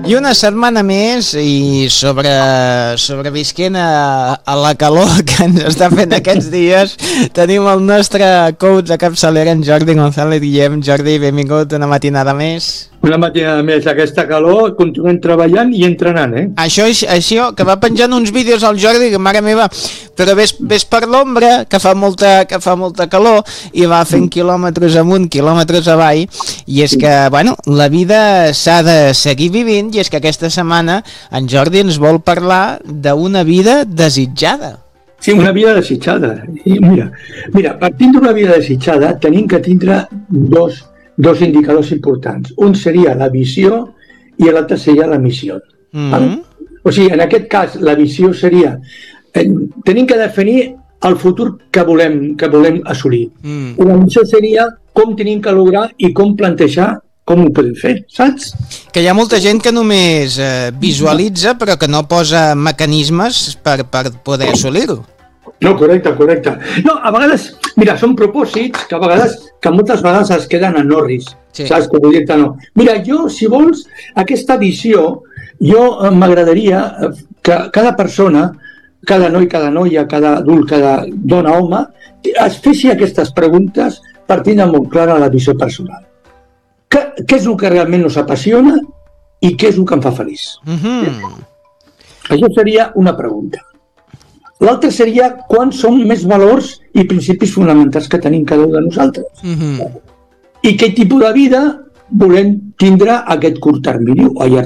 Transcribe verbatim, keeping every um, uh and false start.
I una setmana més i sobre, sobrevisquent a, a la calor que ens està fent aquests dies, tenim el nostre coach de capçalera, en Jordi González Guillem. Jordi, benvingut una matinada més. Una matinada més, aquesta calor, continuem treballant i entrenant, eh? Això és això, que va penjant uns vídeos al Jordi, que mare meva, però ves, ves per l'ombra, que fa molta que fa molta calor, i va fent quilòmetres amunt, quilòmetres avall, i és que, bueno, la vida s'ha de seguir vivint, i és que aquesta setmana en Jordi ens vol parlar d'una vida desitjada. Sí, una vida desitjada. I mira, mira, partint d'una vida desitjada, tenim que tindre dos dos indicadors importants. Un seria la visió i l'altre seria la missió. Mm-hmm. O sigui, en aquest cas, la visió seria eh, tenim que definir el futur que volem, que volem assolir. Mm. I la missió seria com tenim que lograr i com plantejar com ho podem fer, saps? Que hi ha molta gent que només eh, visualitza però que no posa mecanismes per, per poder assolir-ho. No, correcte, correcte. No, a vegades, mira, són propòsits que a vegades, que moltes vegades es queden en orris, sí. Saps? Com dir-te no. Mira, jo, si vols, aquesta visió, jo m'agradaria que cada persona, cada noi, cada noia, cada adult, cada dona, home, es fessi aquestes preguntes partint de molt clara la visió personal. Què, què és el que realment ens apassiona i què és el que em fa feliç? Mm-hmm. Això seria una pregunta. L'altre seria quants són més valors i principis fonamentals que tenim cada un de nosaltres. Mm-hmm. I quin tipus de vida volem tindre a aquest curt termini o a llarg